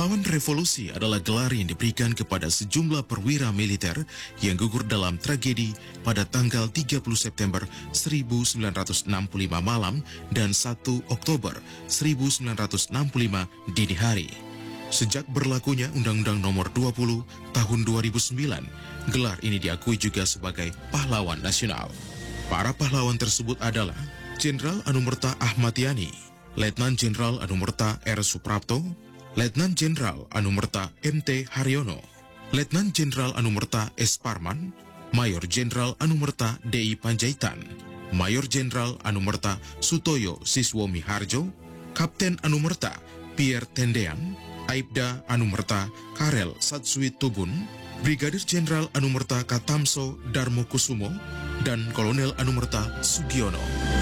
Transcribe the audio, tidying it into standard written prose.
Pahlawan Revolusi adalah gelar yang diberikan kepada sejumlah perwira militer yang gugur dalam tragedi pada tanggal 30 September 1965 malam dan 1 Oktober 1965 dini hari. Sejak berlakunya Undang-Undang Nomor 20 Tahun 2009, gelar ini diakui juga sebagai pahlawan nasional. Para pahlawan tersebut adalah Jenderal Anumerta Ahmad Yani, Letnan Jenderal Anumerta R. Suprapto, Letnan Jenderal Anumerta M.T. Haryono, Letnan Jenderal Anumerta S. Parman, Mayor Jenderal Anumerta D.I. Panjaitan, Mayor Jenderal Anumerta Sutoyo Siswo Miharjo, Kapten Anumerta Pierre Tendean, Aibda Anumerta Karel Satsui Tubun, Brigadir Jenderal Anumerta Katamso Darmo Kusumo, dan Kolonel Anumerta Sugiono.